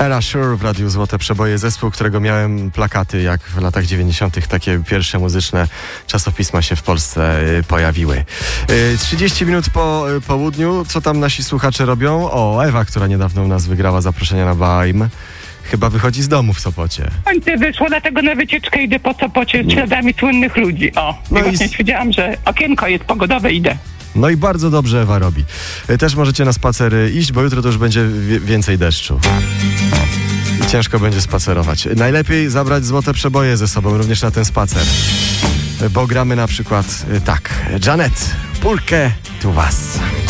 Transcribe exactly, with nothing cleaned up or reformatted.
Ella Sure w Radiu Złote Przeboje, zespół, którego miałem plakaty, jak w latach dziewięćdziesiątych takie pierwsze muzyczne czasopisma się w Polsce pojawiły. trzydzieści minut po południu, co tam nasi słuchacze robią? O, Ewa, która niedawno u nas wygrała zaproszenia na Baim, chyba wychodzi z domu w Sopocie. Końce wyszło, dlatego na wycieczkę idę po Sopocie śladami słynnych ludzi. O, No no i właśnie s- wiedziałam, że okienko jest pogodowe, idę. No i bardzo dobrze Ewa robi. Też możecie na spacery iść, bo jutro to już będzie wie- więcej deszczu. I ciężko będzie spacerować. Najlepiej zabrać złote przeboje ze sobą, również na ten spacer. Bo gramy na przykład tak. Janet, pulkę tu was.